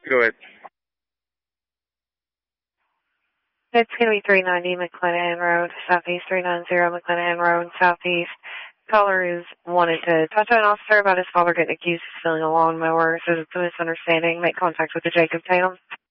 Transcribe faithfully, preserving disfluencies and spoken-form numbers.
Go ahead. It's going to be three ninety McClanahan Road, Southeast, three ninety McClanahan Road, Southeast. Caller is wanted to talk to an officer about his father getting accused of stealing a lawnmower. Says it's a misunderstanding. Make contact with the Jacob Tatum.